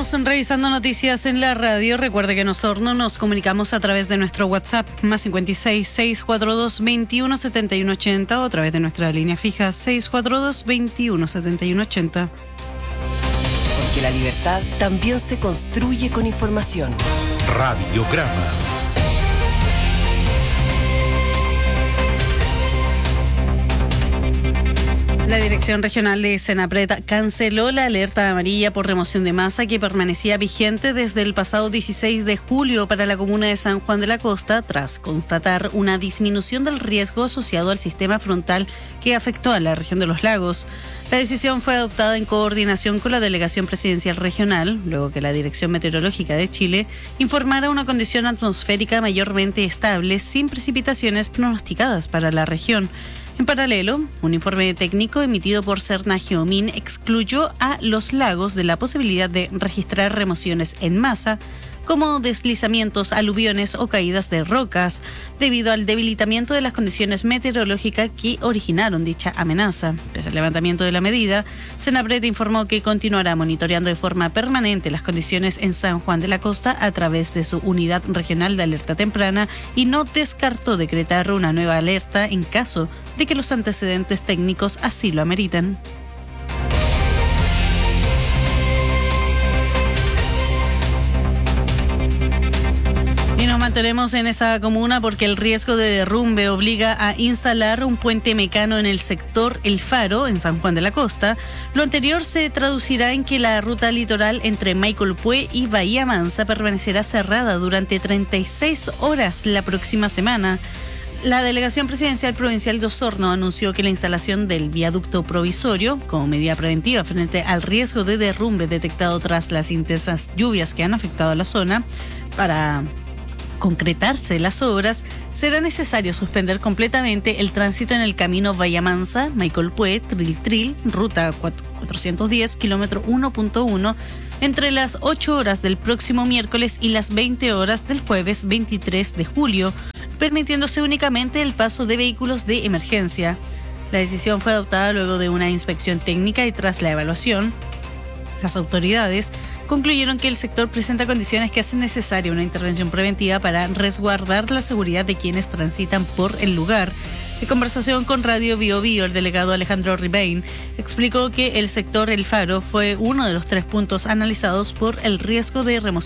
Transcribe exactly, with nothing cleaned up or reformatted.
Seguimos revisando noticias en la radio. Recuerde que en Osorno nos comunicamos a través de nuestro WhatsApp más cincuenta y seis, seiscientos cuarenta y dos, veintiuno setenta y uno ochenta o a través de nuestra línea fija seiscientos cuarenta y dos, veintiuno setenta y uno ochenta. Porque la libertad también se construye con información. Radiograma. La Dirección Regional de Senapred canceló la alerta amarilla por remoción de masa que permanecía vigente desde el pasado dieciséis de julio para la comuna de San Juan de la Costa, tras constatar una disminución del riesgo asociado al sistema frontal que afectó a la región de los lagos. La decisión fue adoptada en coordinación con la Delegación Presidencial Regional, luego que la Dirección Meteorológica de Chile informara una condición atmosférica mayormente estable sin precipitaciones pronosticadas para la región. En paralelo, un informe técnico emitido por Serna Geomin excluyó a los lagos de la posibilidad de registrar remociones en masa, como deslizamientos, aluviones o caídas de rocas, debido al debilitamiento de las condiciones meteorológicas que originaron dicha amenaza. Pese al levantamiento de la medida, Senapred informó que continuará monitoreando de forma permanente las condiciones en San Juan de la Costa a través de su unidad regional de alerta temprana y no descartó decretar una nueva alerta en caso de que los antecedentes técnicos así lo ameriten. Y nos mantenemos en esa comuna porque el riesgo de derrumbe obliga a instalar un puente mecano en el sector El Faro, en San Juan de la Costa. Lo anterior se traducirá en que la ruta litoral entre Maicolpué y Bahía Mansa permanecerá cerrada durante treinta y seis horas la próxima semana. La Delegación Presidencial Provincial de Osorno anunció que la instalación del viaducto provisorio, como medida preventiva frente al riesgo de derrumbe detectado tras las intensas lluvias que han afectado a la zona, para concretarse las obras, será necesario suspender completamente el tránsito en el camino Bahía Mansa, Maicolpué, Tril Tril, ruta cuatrocientos diez, kilómetro uno punto uno, entre las ocho horas del próximo miércoles y las veinte horas del jueves veintitrés de julio, permitiéndose únicamente el paso de vehículos de emergencia. La decisión fue adoptada luego de una inspección técnica y tras la evaluación, las autoridades concluyeron que el sector presenta condiciones que hacen necesaria una intervención preventiva para resguardar la seguridad de quienes transitan por el lugar. En conversación con Radio Bio Bio, el delegado Alejandro Ribein explicó que el sector El Faro fue uno de los tres puntos analizados por el riesgo de remoción